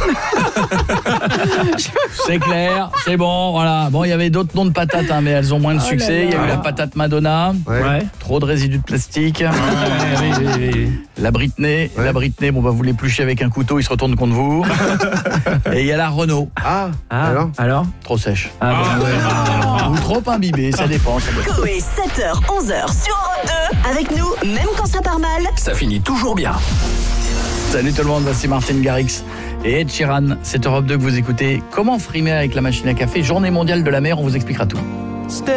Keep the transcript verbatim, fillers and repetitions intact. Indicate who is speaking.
Speaker 1: C'est clair, c'est bon, voilà. Bon, il y avait d'autres noms de patates, hein, mais elles ont moins de
Speaker 2: Oh
Speaker 1: succès. Il y a eu la patate Madonna,
Speaker 3: Ouais.
Speaker 1: trop de résidus de plastique. La Britney,
Speaker 3: Ouais.
Speaker 1: la Britney, bon bah vous l'épluchez avec un couteau, il se retourne contre vous. Et il y a la Renault,
Speaker 3: Ah,
Speaker 4: Ah,
Speaker 3: alors
Speaker 4: alors
Speaker 1: trop sèche.
Speaker 4: Ah, bah, ouais.
Speaker 1: Ou trop imbibée, ça dépend. Ça dépend.
Speaker 5: Coé, sept heures, onze heures sur Europe deux. Avec nous, même quand ça part mal.
Speaker 6: Ça finit toujours bien.
Speaker 1: Salut tout le monde, voici Martin Garrix et Ed Sheeran. C'est Europe deux que vous écoutez. Comment frimer avec la machine à café? Journée mondiale de la mer, on vous expliquera tout.